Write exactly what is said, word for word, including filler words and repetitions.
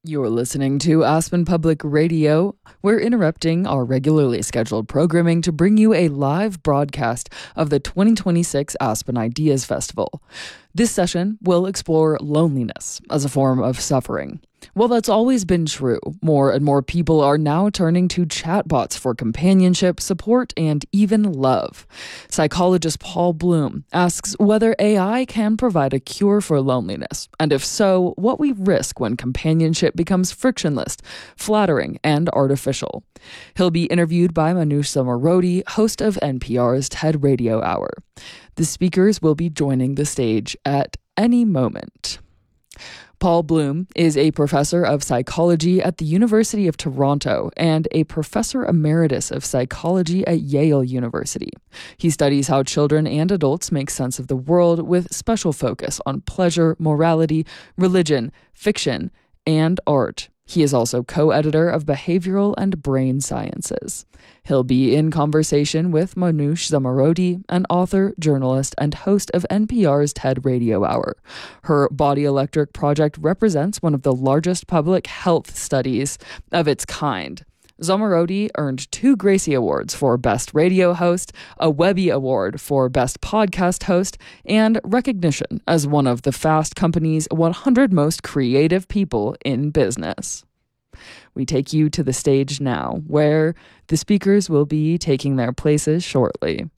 You're listening to Aspen Public Radio. We're interrupting our regularly scheduled programming to bring you a live broadcast of the twenty twenty-six Aspen Ideas Festival. This session will explore loneliness as a form of suffering. While that's always been true, more and more people are now turning to chatbots for companionship, support, and even love. Psychologist Paul Bloom asks whether A I can provide a cure for loneliness, and if so, what we risk when companionship becomes frictionless, flattering, and artificial. He'll be interviewed by Manoush Zomorodi, host of N P R's TED Radio Hour. The speakers will be joining the stage at any moment. Paul Bloom is a professor of psychology at the University of Toronto and a professor emeritus of psychology at Yale University. He studies how children and adults make sense of the world with special focus on pleasure, morality, religion, fiction, and art. He is also co-editor of Behavioral and Brain Sciences. He'll be in conversation with Manoush Zomorodi, an author, journalist, and host of N P R's TED Radio Hour. Her Body Electric project represents one of the largest public health studies of its kind. Zomorodi earned two Gracie Awards for Best Radio Host, a Webby Award for Best Podcast Host, and recognition as one of the Fast Company's one hundred Most Creative People in Business. We take you to the stage now, where the speakers will be taking their places shortly.